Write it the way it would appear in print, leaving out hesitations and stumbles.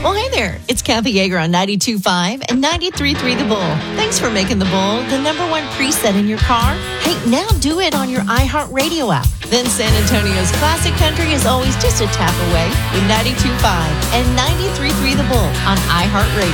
Well, hey there. It's Kathy Yeager on 92.5 and 93.3 The Bull. Thanks for making The Bull the number one preset in your car. Hey, now do it on your iHeartRadio app. Then San Antonio's classic country is always just a tap away with 92.5 and 93.3 The Bull on iHeartRadio.